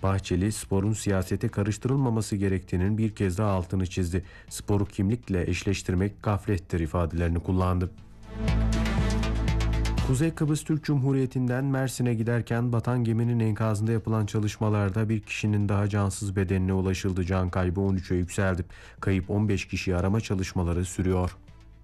Bahçeli, sporun siyasete karıştırılmaması gerektiğinin bir kez daha altını çizdi. Sporu kimlikle eşleştirmek gaflettir ifadelerini kullandı. Kuzey Kıbrıs Türk Cumhuriyeti'nden Mersin'e giderken batan geminin enkazında yapılan çalışmalarda bir kişinin daha cansız bedenine ulaşıldı. Can kaybı 13'e yükseldi. Kayıp 15 kişiyi arama çalışmaları sürüyor.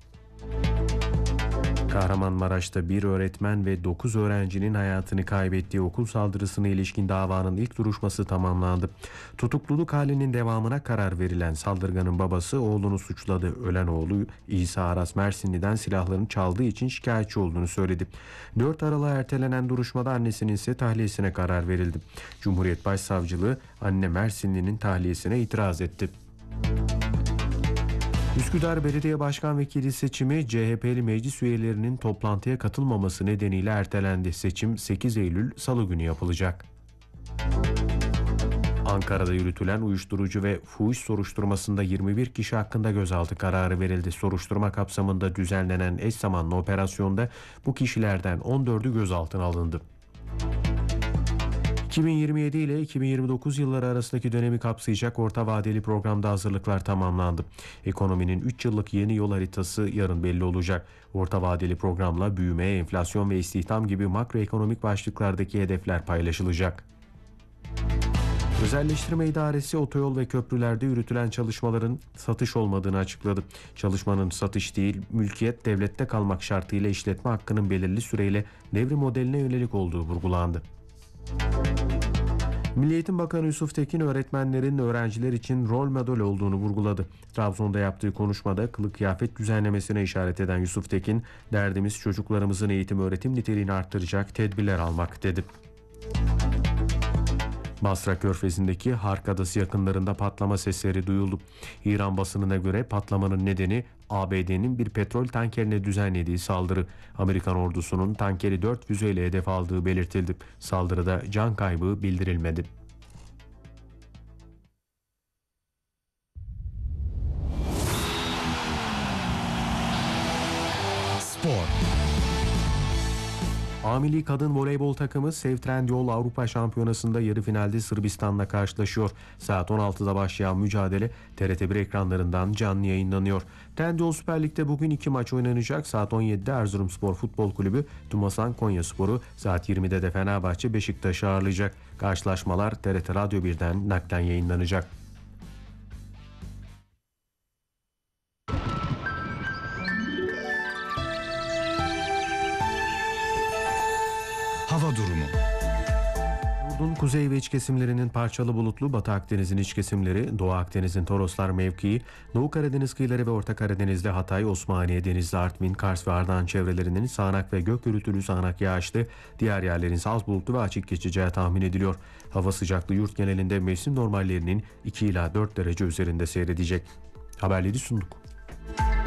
Kahramanmaraş'ta bir öğretmen ve 9 öğrencinin hayatını kaybettiği okul saldırısına ilişkin davanın ilk duruşması tamamlandı. Tutukluluk halinin devamına karar verilen saldırganın babası oğlunu suçladı. Ölen oğlu İsa Aras Mersinli'den silahlarını çaldığı için şikayetçi olduğunu söyledi. 4 Aralık'a ertelenen duruşmada annesinin ise tahliyesine karar verildi. Cumhuriyet Başsavcılığı anne Mersinli'nin tahliyesine itiraz etti. Üsküdar Belediye Başkan Vekili seçimi CHP'li meclis üyelerinin toplantıya katılmaması nedeniyle ertelendi. Seçim 8 Eylül Salı günü yapılacak. Ankara'da yürütülen uyuşturucu ve fuhuş soruşturmasında 21 kişi hakkında gözaltı kararı verildi. Soruşturma kapsamında düzenlenen eş zamanlı operasyonda bu kişilerden 14'ü gözaltına alındı. 2027 ile 2029 yılları arasındaki dönemi kapsayacak orta vadeli programda hazırlıklar tamamlandı. Ekonominin 3 yıllık yeni yol haritası yarın belli olacak. Orta vadeli programla büyüme, enflasyon ve istihdam gibi makroekonomik başlıklardaki hedefler paylaşılacak. Özelleştirme İdaresi otoyol ve köprülerde yürütülen çalışmaların satış olmadığını açıkladı. Çalışmanın satış değil, mülkiyet devlette kalmak şartıyla işletme hakkının belirli süreyle devri modeline yönelik olduğu vurgulandı. Milli Eğitim Bakanı Yusuf Tekin öğretmenlerin öğrenciler için rol model olduğunu vurguladı. Trabzon'da yaptığı konuşmada kılık kıyafet düzenlemesine işaret eden Yusuf Tekin, "Derdimiz çocuklarımızın eğitim öğretim niteliğini arttıracak tedbirler almak" dedi. Basra Körfezi'ndeki Hark Adası yakınlarında patlama sesleri duyuldu. İran basınına göre patlamanın nedeni ABD'nin bir petrol tankerine düzenlediği saldırı. Amerikan ordusunun tankeri 4 füzeyle hedef aldığı belirtildi. Saldırıda can kaybı bildirilmedi. Spor. A-Milli Kadın Voleybol takımı Sev Trendyol Avrupa Şampiyonası'nda yarı finalde Sırbistan'la karşılaşıyor. Saat 16'da başlayan mücadele TRT1 ekranlarından canlı yayınlanıyor. Trendyol Süper Lig'de bugün 2 maç oynanacak. Saat 17'de Erzurumspor Futbol Kulübü Tumasan Konyaspor'u, saat 20'de de Fenerbahçe Beşiktaş'ı ağırlayacak. Karşılaşmalar TRT Radyo 1'den naklen yayınlanacak. Hava durumu. Yurdun kuzey ve iç kesimlerinin parçalı bulutlu, Batı Akdeniz'in iç kesimleri, Doğu Akdeniz'in Toroslar mevkii, Doğu Karadeniz kıyıları ve Orta Karadeniz'de Hatay, Osmaniye, Denizli, Artvin, Kars ve Ardahan çevrelerinin sağanak ve gök gürültülü sağanak yağışlı, diğer yerlerin az bulutlu ve açık geçeceği tahmin ediliyor. Hava sıcaklığı yurt genelinde mevsim normallerinin 2 ila 4 derece üzerinde seyredecek. Haberleri sunduk.